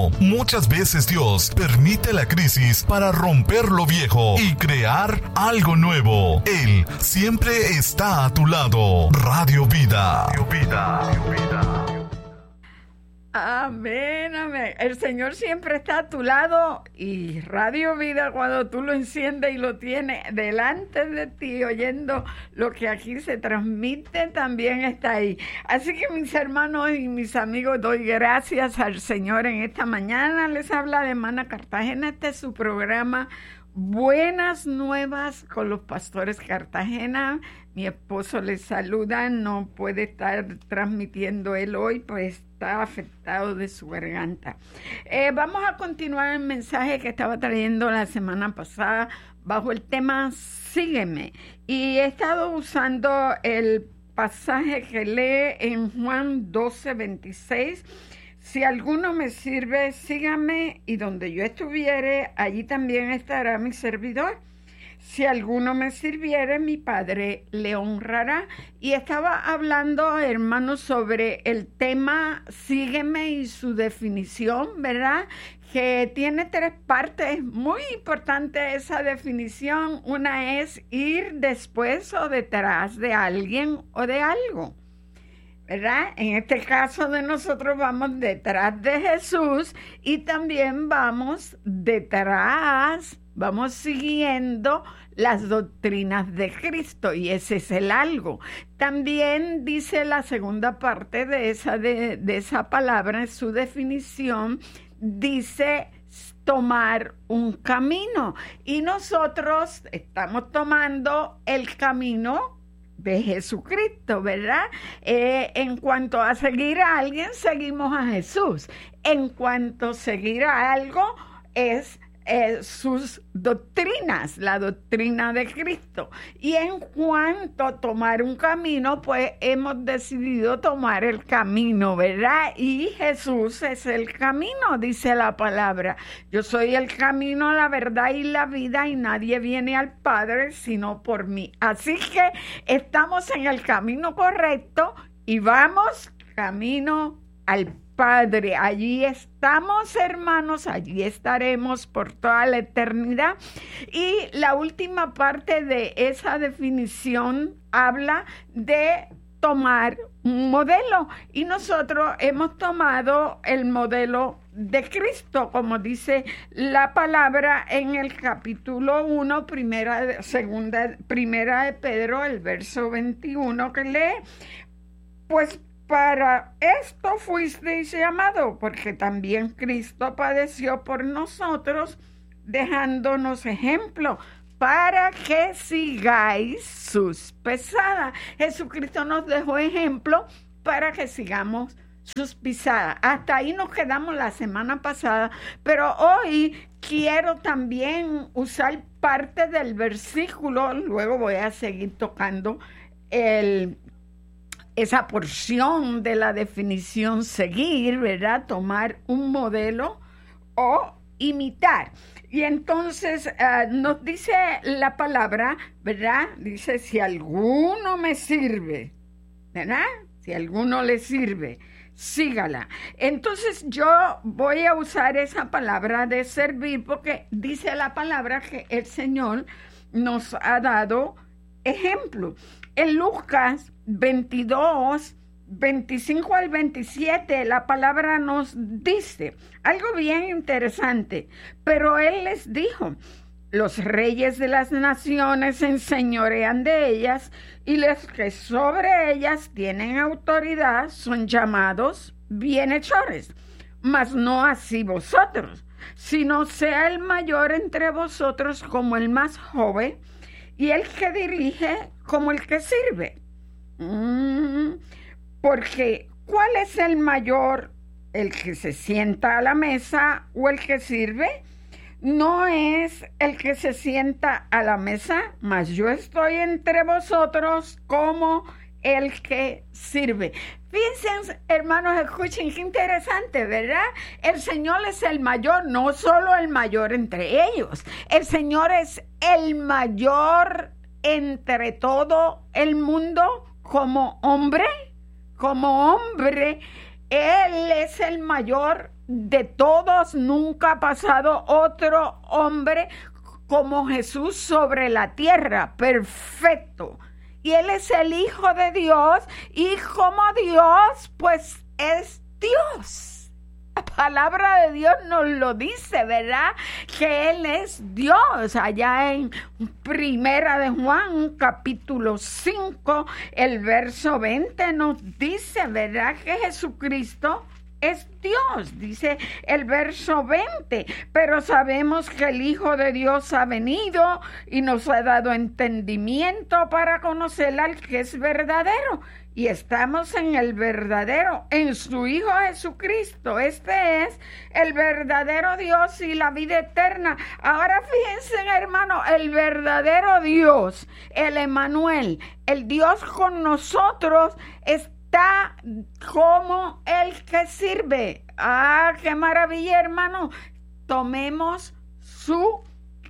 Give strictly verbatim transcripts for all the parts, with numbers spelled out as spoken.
nuevo. Muchas veces Dios permite la crisis para romper lo viejo y crear algo nuevo. Él siempre está a tu lado. Radio Vida. Radio Vida. Radio Vida. Amén, amén. El Señor siempre está a tu lado y Radio Vida, cuando tú lo enciendes y lo tienes delante de ti, oyendo lo que aquí se transmite, también está ahí. Así que mis hermanos y mis amigos, doy gracias al Señor en esta mañana. Les habla de Hermana Cartagena. Este es su programa Buenas Nuevas con los Pastores Cartagena. Mi esposo les saluda, no puede estar transmitiendo él hoy, pues está afectado de su garganta. Eh, vamos a continuar el mensaje que estaba trayendo la semana pasada bajo el tema Sígueme. Y he estado usando el pasaje que lee en Juan doce veintiséis. Si alguno me sirve, sígame, y donde yo estuviere, allí también estará mi servidor. Si alguno me sirviere, mi Padre le honrará. Y estaba hablando, hermanos, sobre el tema Sígueme y su definición, ¿verdad? Que tiene tres partes. Muy importante esa definición. Una es ir después o detrás de alguien o de algo, ¿verdad? En este caso de nosotros vamos detrás de Jesús y también vamos detrás, vamos siguiendo las doctrinas de Cristo, y ese es el algo. También dice la segunda parte de esa, de, de esa palabra, en su definición, dice tomar un camino. Y nosotros estamos tomando el camino de Jesucristo, ¿verdad? Eh, en cuanto a seguir a alguien, seguimos a Jesús. En cuanto a seguir a algo, es eh, sus doctrinas, la doctrina de Cristo. Y en cuanto a tomar un camino, pues hemos decidido tomar el camino, ¿verdad? Y Jesús es el camino, dice la palabra. Yo soy el camino, la verdad y la vida, y nadie viene al Padre sino por mí. Así que estamos en el camino correcto y vamos camino al Padre. Padre, allí estamos, hermanos, allí estaremos por toda la eternidad. Y la última parte de esa definición habla de tomar un modelo, y nosotros hemos tomado el modelo de Cristo, como dice la palabra en el capítulo uno, primera, segunda, primera de Pedro, el verso veintiuno, que lee, pues para esto fuisteis llamados, porque también Cristo padeció por nosotros, dejándonos ejemplo, para que sigáis sus pisadas. Jesucristo nos dejó ejemplo para que sigamos sus pisadas. Hasta ahí nos quedamos la semana pasada, pero hoy quiero también usar parte del versículo, luego voy a seguir tocando el esa porción de la definición seguir, ¿verdad? Tomar un modelo o imitar. Y entonces uh, nos dice la palabra, ¿verdad? Dice, si alguno me sirve, ¿verdad? Si alguno le sirve, sígala. Entonces yo voy a usar esa palabra de servir porque dice la palabra que el Señor nos ha dado ejemplo. En Lucas veintidós, veinticinco al veintisiete, la palabra nos dice algo bien interesante. Pero él les dijo, los reyes de las naciones se enseñorean de ellas, y los que sobre ellas tienen autoridad son llamados bienhechores. Mas no así vosotros, sino sea el mayor entre vosotros como el más joven, y el que dirige como el que sirve. Mm, porque, ¿cuál es el mayor? ¿El que se sienta a la mesa o el que sirve? No es el que se sienta a la mesa, mas yo estoy entre vosotros como el que sirve. Fíjense, hermanos, escuchen qué interesante, ¿verdad? El Señor es el mayor, no solo el mayor entre ellos. El Señor es el mayor entre todo el mundo como hombre, como hombre. Él es el mayor de todos. Nunca ha pasado otro hombre como Jesús sobre la tierra, perfecto. Y Él es el Hijo de Dios, y como Dios, pues es Dios. La palabra de Dios nos lo dice, ¿verdad? Que Él es Dios. Allá en Primera de Juan, capítulo cinco, el verso veinte nos dice, ¿verdad? Que Jesucristo es Dios, dice el verso veinte, pero sabemos que el Hijo de Dios ha venido y nos ha dado entendimiento para conocer al que es verdadero. Y estamos en el verdadero, en su Hijo Jesucristo. Este es el verdadero Dios y la vida eterna. Ahora fíjense, hermano, el verdadero Dios, el Emmanuel, el Dios con nosotros, está como el que sirve. ¡Ah, qué maravilla, hermano! Tomemos su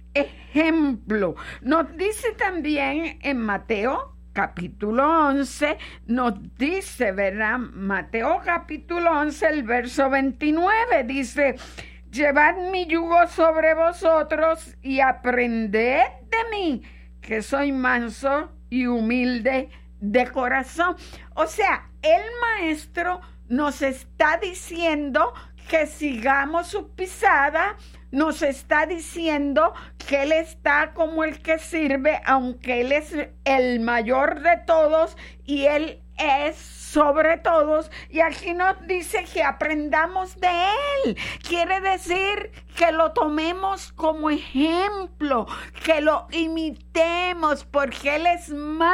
ejemplo. Nos dice también en Mateo capítulo once, nos dice, ¿verdad? Mateo capítulo once, el verso veintinueve, dice: llevad mi yugo sobre vosotros y aprended de mí, que soy manso y humilde de corazón. O sea, el maestro nos está diciendo que sigamos su pisada, nos está diciendo que Él está como el que sirve, aunque Él es el mayor de todos y Él es sobre todos. Y aquí nos dice que aprendamos de Él. Quiere decir que lo tomemos como ejemplo, que lo imitemos, porque Él es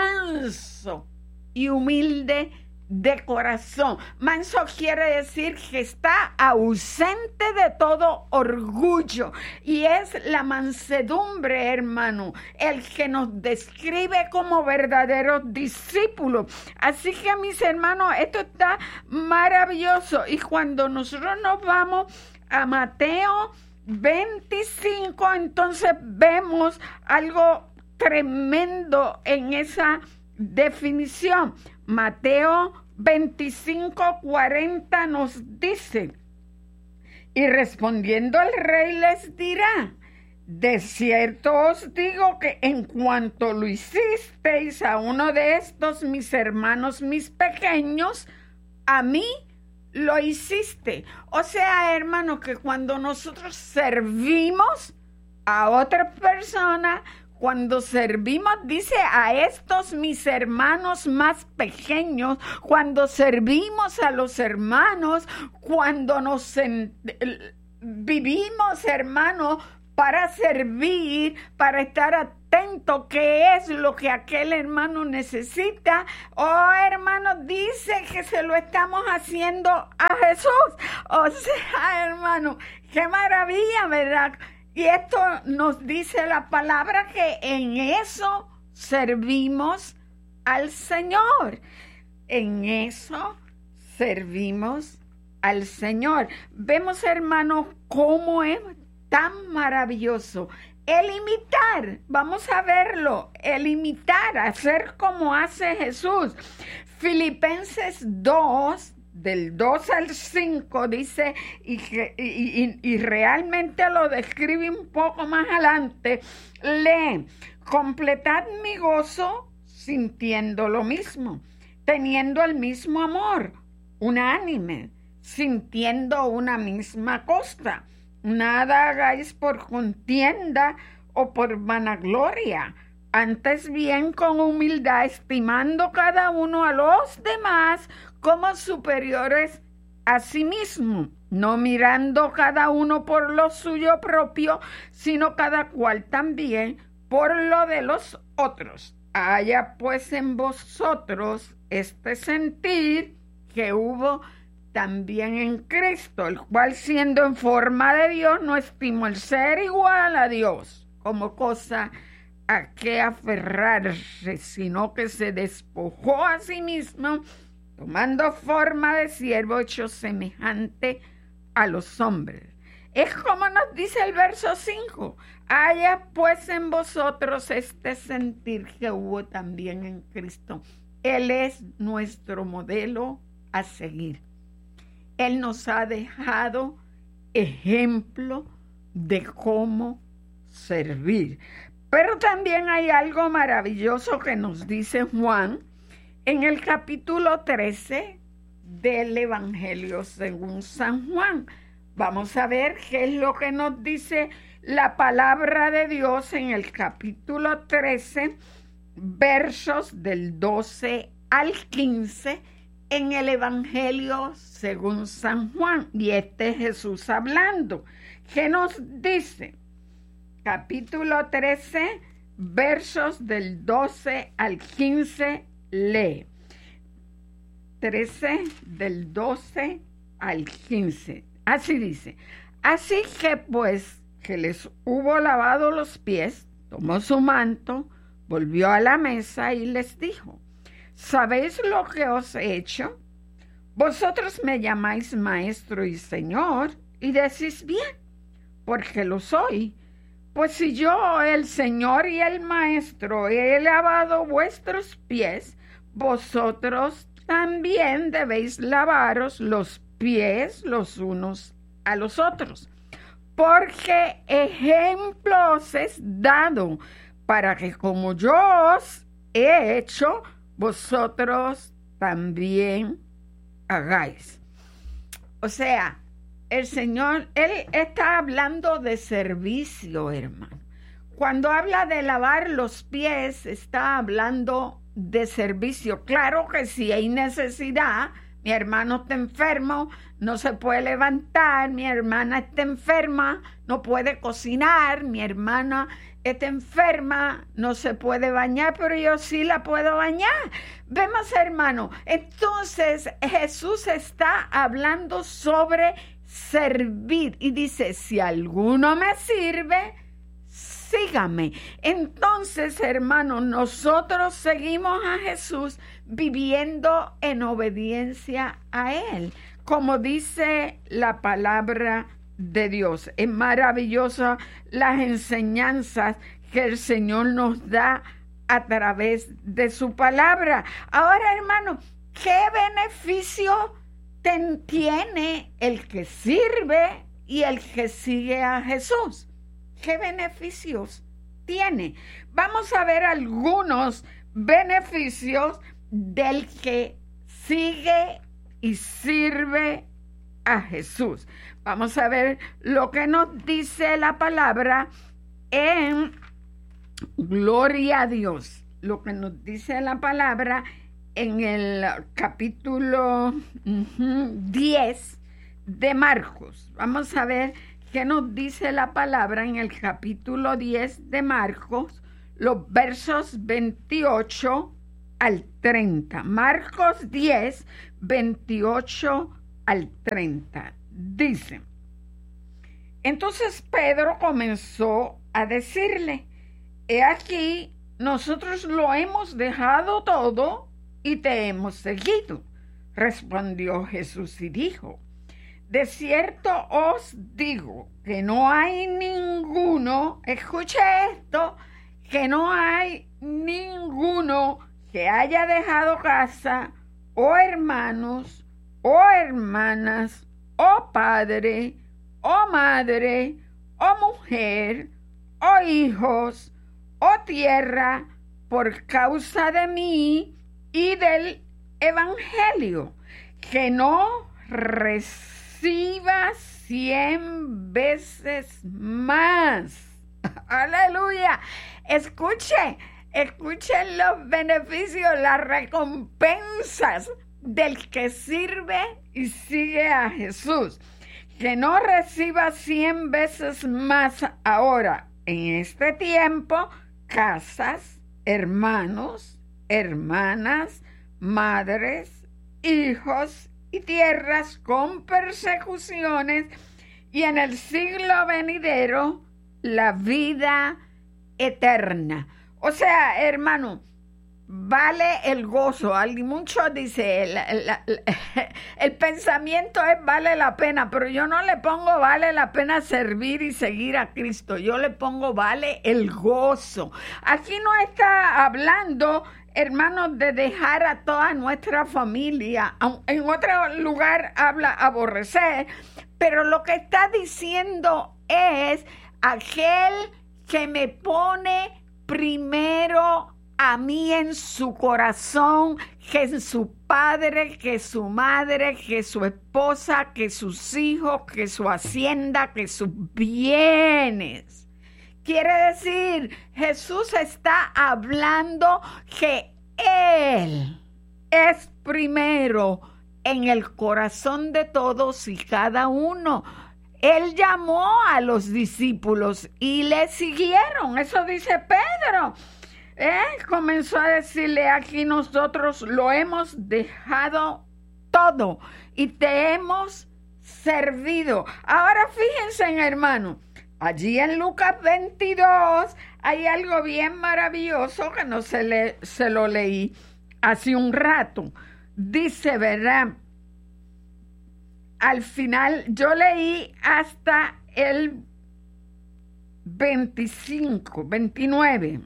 manso y humilde de corazón. Manso quiere decir que está ausente de todo orgullo, y es la mansedumbre, hermano, el que nos describe como verdaderos discípulos. Así que, mis hermanos, esto está maravilloso. Y cuando nosotros nos vamos a Mateo veinticinco, entonces vemos algo tremendo en esa definición. Mateo veinticinco, cuarenta nos dice: y respondiendo el rey les dirá: de cierto os digo que en cuanto lo hicisteis a uno de estos mis hermanos, mis pequeños, a mí lo hiciste. O sea, hermano, que cuando nosotros servimos a otra persona, cuando servimos, dice, a estos mis hermanos más pequeños, cuando servimos a los hermanos, cuando nos vivimos, hermano, para servir, para estar atentos qué es lo que aquel hermano necesita. Oh, hermano, dice que se lo estamos haciendo a Jesús. O sea, hermano, qué maravilla, ¿verdad? Y esto nos dice la palabra, que en eso servimos al Señor. En eso servimos al Señor. Vemos, hermanos, cómo es tan maravilloso el imitar. Vamos a verlo, el imitar, hacer como hace Jesús. Filipenses dos, del dos al cinco, dice, y, y, y, y realmente lo describe un poco más adelante. Lee: completad mi gozo sintiendo lo mismo, teniendo el mismo amor, unánime, sintiendo una misma cosa. Nada hagáis por contienda o por vanagloria, antes bien con humildad, estimando cada uno a los demás como superiores a sí mismo, no mirando cada uno por lo suyo propio, sino cada cual también por lo de los otros. Haya pues en vosotros este sentir que hubo también en Cristo, el cual, siendo en forma de Dios, no estimó el ser igual a Dios como cosa a que aferrarse, sino que se despojó a sí mismo, tomando forma de siervo, hecho semejante a los hombres. Es como nos dice el verso cinco: haya pues en vosotros este sentir que hubo también en Cristo. Él es nuestro modelo a seguir. Él nos ha dejado ejemplo de cómo servir. Pero también hay algo maravilloso que nos dice Juan en el capítulo trece del Evangelio según San Juan. Vamos a ver qué es lo que nos dice la palabra de Dios en el capítulo trece, versos del doce al quince, en el Evangelio según San Juan. Y este es Jesús hablando. ¿Qué nos dice? Capítulo trece, versos del doce al quince, lee. trece del doce al quince. Así dice: así que pues que les hubo lavado los pies, tomó su manto, volvió a la mesa y les dijo: ¿sabéis lo que os he hecho? Vosotros me llamáis maestro y señor, y decís bien, porque lo soy. Pues si yo, el señor y el maestro, he lavado vuestros pies, vosotros también debéis lavaros los pies los unos a los otros. Porque ejemplo os es dado, para que como yo os he hecho, vosotros también hagáis. O sea, el Señor, Él está hablando de servicio, hermano. Cuando habla de lavar los pies, está hablando de servicio. Claro que si hay necesidad, mi hermano está enfermo, no se puede levantar, mi hermana está enferma, no puede cocinar, mi hermana está enferma, no se puede bañar, pero yo sí la puedo bañar. Vemos, hermano, entonces Jesús está hablando sobre servir y dice: si alguno me sirve, sígame. Entonces, hermano, nosotros seguimos a Jesús viviendo en obediencia a Él, como dice la palabra de Dios. Es maravillosa las enseñanzas que el Señor nos da a través de su palabra. Ahora, hermano, ¿qué beneficio tiene el que sirve y el que sigue a Jesús? ¿Qué beneficios tiene? Vamos a ver algunos beneficios del que sigue y sirve a Jesús. Vamos a ver lo que nos dice la palabra en Gloria a Dios. Lo que nos dice la palabra en el capítulo uh, diez de Marcos. Vamos a ver qué nos dice la palabra en el capítulo diez de Marcos, los versos veintiocho al treinta. Marcos diez, veintiocho al treinta. Dice: entonces Pedro comenzó a decirle: he aquí, nosotros lo hemos dejado todo y te hemos seguido. Respondió Jesús y dijo: de cierto os digo que no hay ninguno, escuche esto, que no hay ninguno que haya dejado casa, o hermanos, o hermanas, o padre, o madre, o mujer, o hijos, o tierra, por causa de mí y del evangelio, que no reciba cien veces más. Aleluya. Escuche, escuchen los beneficios, las recompensas del que sirve y sigue a Jesús. Que no reciba cien veces más ahora, en este tiempo, casas, hermanos, hermanas, madres, hijos y tierras con persecuciones, y en el siglo venidero la vida eterna. O sea, hermano, vale el gozo. Alguien mucho dice, el, el, el, el pensamiento es vale la pena, pero yo no le pongo vale la pena servir y seguir a Cristo. Yo le pongo vale el gozo. Aquí no está hablando hermanos, de dejar a toda nuestra familia. En otro lugar habla aborrecer, pero lo que está diciendo es aquel que me pone primero a mí en su corazón, que su padre, que su madre, que su esposa, que sus hijos, que su hacienda, que sus bienes. Quiere decir, Jesús está hablando que Él es primero en el corazón de todos y cada uno. Él llamó a los discípulos y le siguieron. Eso dice Pedro. ¿Eh? Comenzó a decirle, aquí nosotros lo hemos dejado todo y te hemos servido. Ahora fíjense, hermano, allí en Lucas veintidós hay algo bien maravilloso que no se, le, se lo leí hace un rato. Dice, ¿verdad? Al final, yo leí hasta el veinticinco, veintinueve.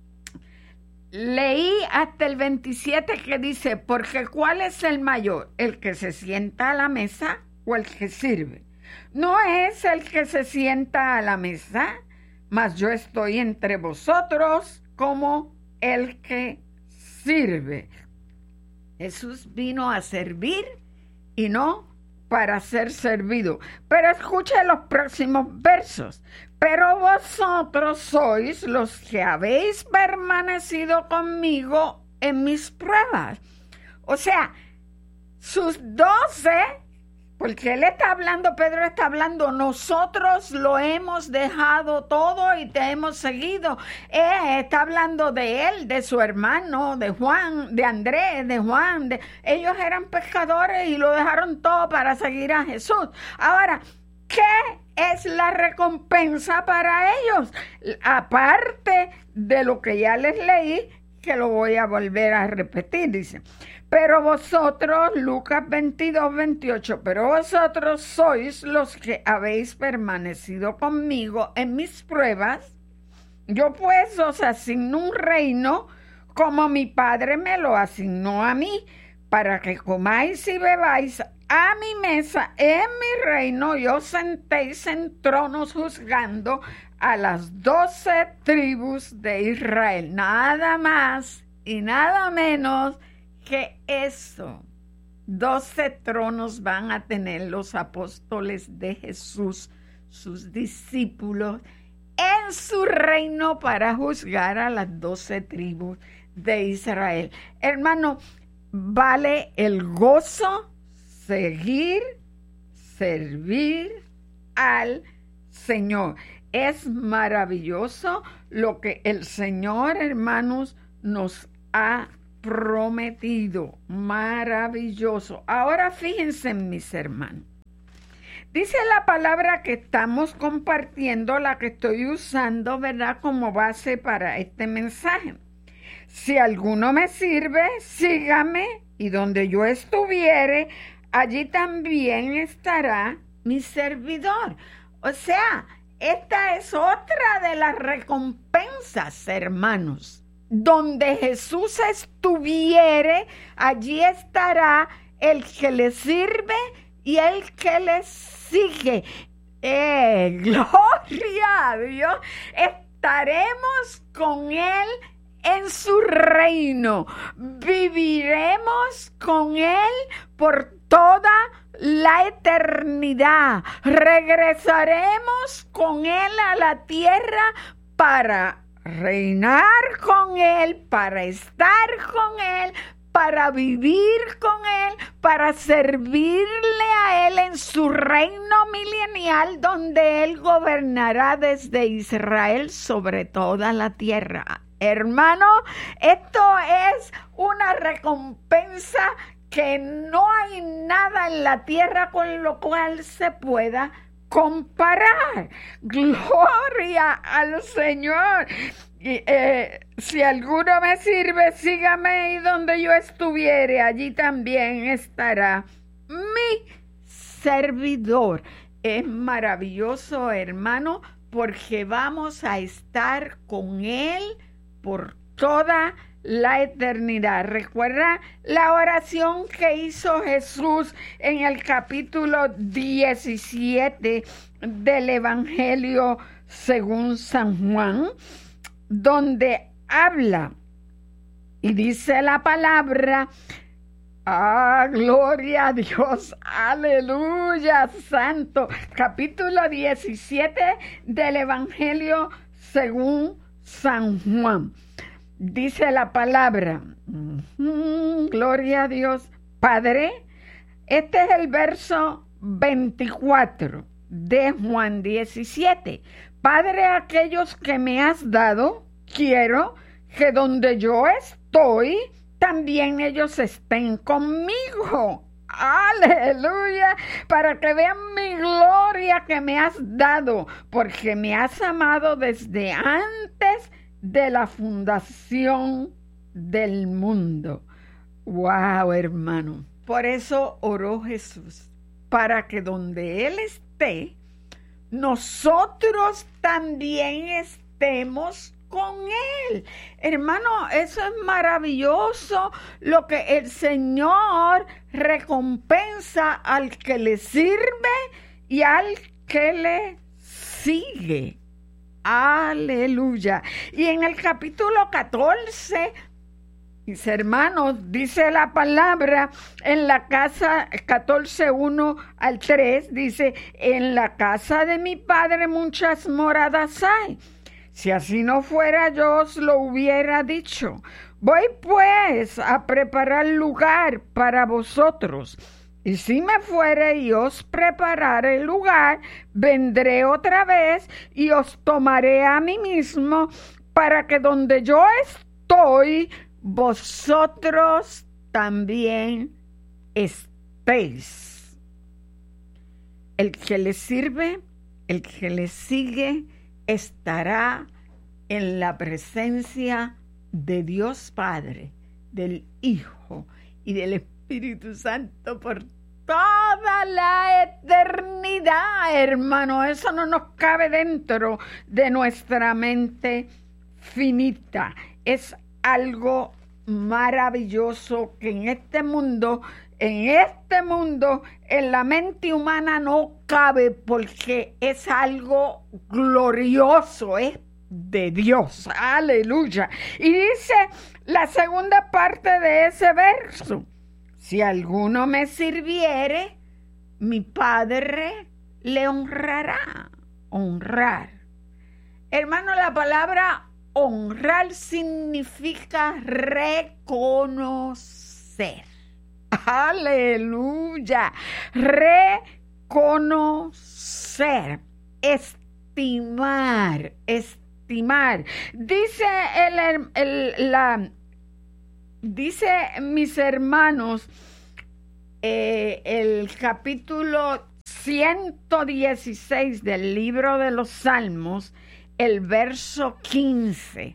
Leí hasta el veintisiete que dice, porque ¿cuál es el mayor? ¿El que se sienta a la mesa o el que sirve? No es el que se sienta a la mesa, mas yo estoy entre vosotros como el que sirve. Jesús vino a servir y no para ser servido. Pero escuche los próximos versos. Pero vosotros sois los que habéis permanecido conmigo en mis pruebas. O sea, sus doce, porque él está hablando, Pedro está hablando, nosotros lo hemos dejado todo y te hemos seguido. Eh, está hablando de él, de su hermano, de Juan, de Andrés, de Juan. De, ellos eran pescadores y lo dejaron todo para seguir a Jesús. Ahora, ¿qué es la recompensa para ellos? Aparte de lo que ya les leí, que lo voy a volver a repetir, dice. Pero vosotros, Lucas veintidós, veintiocho, pero vosotros sois los que habéis permanecido conmigo en mis pruebas. Yo pues os asigno un reino como mi Padre me lo asignó a mí, para que comáis y bebáis a mi mesa en mi reino y os sentéis en tronos juzgando a las doce tribus de Israel. Nada más y nada menos que eso. Doce tronos van a tener los apóstoles de Jesús, sus discípulos, en su reino para juzgar a las doce tribus de Israel. Hermano, vale el gozo seguir, servir al Señor. Es maravilloso lo que el Señor, hermanos, nos ha prometido. Maravilloso. Ahora fíjense, mis hermanos. Dice la palabra que estamos compartiendo, la que estoy usando, ¿verdad?, como base para este mensaje. Si alguno me sirve, sígame, y donde yo estuviere, allí también estará mi servidor. O sea, esta es otra de las recompensas, hermanos. Donde Jesús estuviere, allí estará el que le sirve y el que le sigue. ¡Eh, gloria a Dios! Estaremos con Él en su reino. Viviremos con Él por toda la eternidad. Regresaremos con Él a la tierra para reinar con Él, para estar con Él, para vivir con Él, para servirle a Él en su reino milenial, donde Él gobernará desde Israel sobre toda la tierra. Hermano, esto es una recompensa que no hay nada en la tierra con lo cual se pueda comparar. Gloria al Señor. Y, eh, si alguno me sirve, sígame, y donde yo estuviere, allí también estará mi servidor. Es maravilloso, hermano, porque vamos a estar con Él por toda la eternidad. Recuerda la oración que hizo Jesús en el capítulo diecisiete del Evangelio según San Juan, donde habla y dice la palabra: ¡ah, gloria a Dios! ¡Aleluya, santo! Capítulo diecisiete del Evangelio según San Juan. Dice la palabra, mm, gloria a Dios, Padre. Este es el verso veinticuatro de Juan diecisiete. Padre, aquellos que me has dado, quiero que donde yo estoy, también ellos estén conmigo. Aleluya, para que vean mi gloria que me has dado, porque me has amado desde antes de la fundación del mundo. Wow, hermano. Por eso oró Jesús, para que donde Él esté, nosotros también estemos con Él. Hermano, eso es maravilloso, lo que el Señor recompensa al que le sirve y al que le sigue. Aleluya. Y en el capítulo catorce, mis hermanos, dice la palabra en la casa, catorce, uno al tres, dice: en la casa de mi Padre muchas moradas hay. Si así no fuera, yo os lo hubiera dicho. Voy pues a preparar lugar para vosotros. Y si me fuere y os preparare el lugar, vendré otra vez y os tomaré a mí mismo, para que donde yo estoy, vosotros también estéis. El que le sirve, el que le sigue, estará en la presencia de Dios Padre, del Hijo y del Espíritu Santo por toda la eternidad, hermano. Eso no nos cabe dentro de nuestra mente finita. Es algo maravilloso que en este mundo, en este mundo, en la mente humana no cabe, porque es algo glorioso, es de Dios. Aleluya. Y dice la segunda parte de ese verso: si alguno me sirviere, mi Padre le honrará. Honrar. Hermano, la palabra honrar significa reconocer. Aleluya. Reconocer, estimar, estimar. Dice el, el, la, dice mis hermanos, eh, el capítulo ciento dieciséis del libro de los Salmos, el verso quince.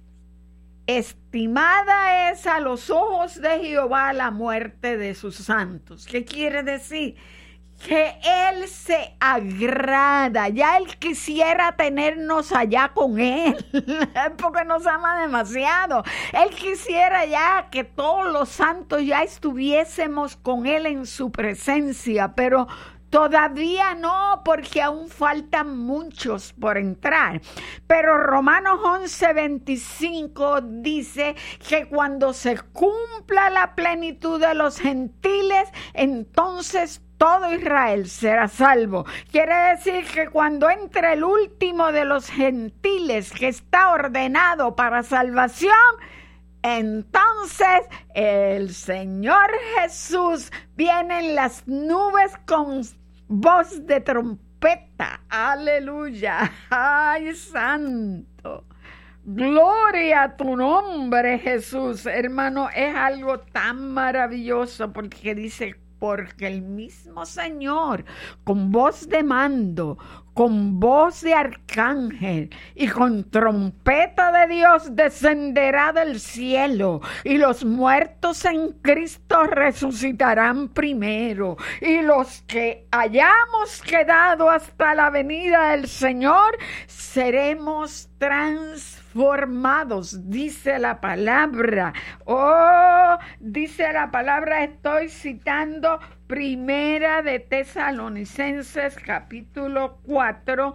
Estimada es a los ojos de Jehová la muerte de sus santos. ¿Qué quiere decir? Que Él se agrada. Ya Él quisiera tenernos allá con Él, porque nos ama demasiado. Él quisiera ya que todos los santos ya estuviésemos con Él en su presencia, pero todavía no, porque aún faltan muchos por entrar. Pero Romanos once, veinticinco dice que cuando se cumpla la plenitud de los gentiles, entonces todo Israel será salvo. Quiere decir que cuando entre el último de los gentiles que está ordenado para salvación, entonces el Señor Jesús viene en las nubes con voz de trompeta. Aleluya. Ay, santo. Gloria a tu nombre, Jesús. Hermano, es algo tan maravilloso, porque dice: porque el mismo Señor, con voz de mando, con voz de arcángel y con trompeta de Dios, descenderá del cielo, y los muertos en Cristo resucitarán primero, y los que hayamos quedado hasta la venida del Señor seremos transformados transformados, dice la palabra. Oh, dice la palabra, estoy citando Primera de Tesalonicenses, capítulo cuatro,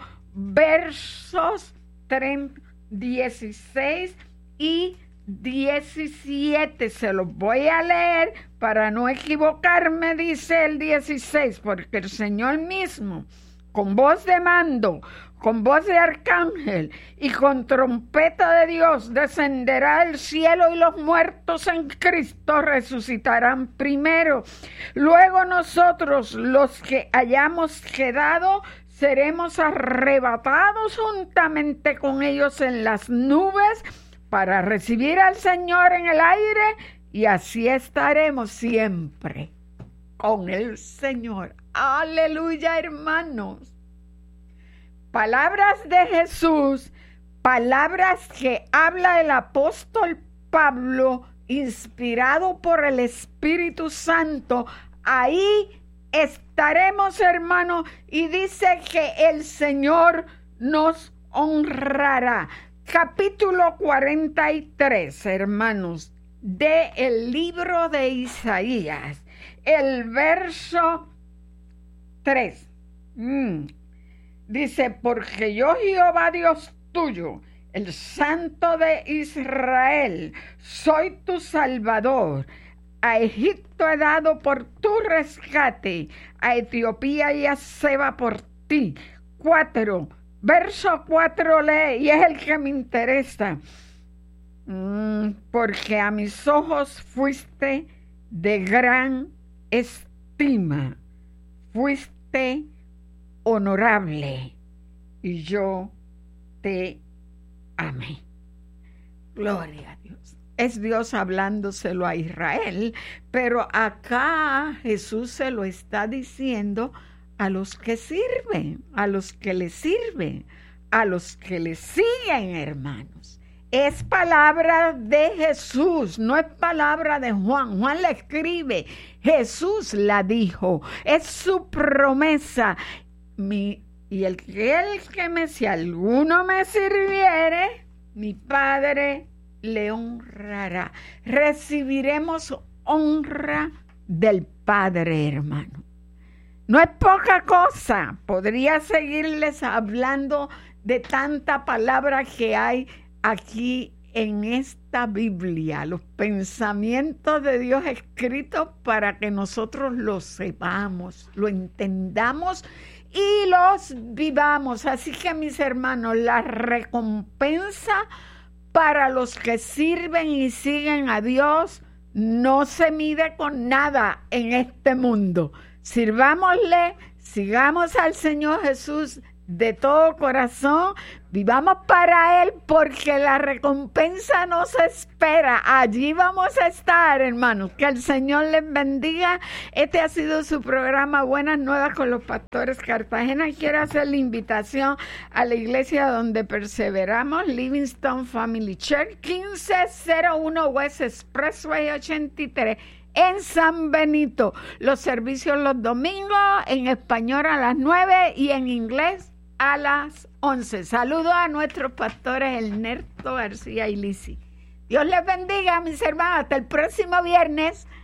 versos dieciséis y diecisiete. Se los voy a leer para no equivocarme. Dice el dieciséis, porque el Señor mismo, con voz de mando, con voz de arcángel y con trompeta de Dios, descenderá del cielo, y los muertos en Cristo resucitarán primero. Luego nosotros, los que hayamos quedado, seremos arrebatados juntamente con ellos en las nubes para recibir al Señor en el aire, y así estaremos siempre con el Señor. Aleluya, hermanos. Palabras de Jesús, palabras que habla el apóstol Pablo, inspirado por el Espíritu Santo. Ahí estaremos, hermanos, y dice que el Señor nos honrará. Capítulo cuarenta y tres, hermanos, del libro de Isaías, el verso tres. Mm. Dice, porque yo, Jehová Dios tuyo, el Santo de Israel, soy tu Salvador. A Egipto he dado por tu rescate, a Etiopía y a Seba por ti. Cuatro, verso cuatro lee, y es el que me interesa. Mm, porque a mis ojos fuiste de gran estima, fuiste honorable, y yo te amé. Gloria a Dios. Es Dios hablándoselo a Israel, pero acá Jesús se lo está diciendo a los que sirven, a los que le sirven, a los que le siguen, hermanos. Es palabra de Jesús, no es palabra de Juan. Juan la escribe, Jesús la dijo, es su promesa. Mi, y el que, el que me, si alguno me sirviere, mi Padre le honrará. Recibiremos honra del Padre, hermano. No es poca cosa. Podría seguirles hablando de tanta palabra que hay aquí en esta Biblia, los pensamientos de Dios escritos para que nosotros los sepamos, lo entendamos y los vivamos. Así que, mis hermanos, la recompensa para los que sirven y siguen a Dios no se mide con nada en este mundo. Sirvámosle, sigamos al Señor Jesús de todo corazón, vivamos para Él, porque la recompensa nos espera. Allí vamos a estar, hermanos. Que el Señor les bendiga. Este ha sido su programa Buenas Nuevas con los Pastores Cartagena. Quiero hacer la invitación a la iglesia donde perseveramos, Livingstone Family Church, quince cero uno West Expressway ochenta y tres, en San Benito. Los servicios los domingos, en español a las nueve y en inglés a las once. Saludos a nuestros pastores Ernesto García y Lisi. Dios les bendiga, mis hermanos. Hasta el próximo viernes.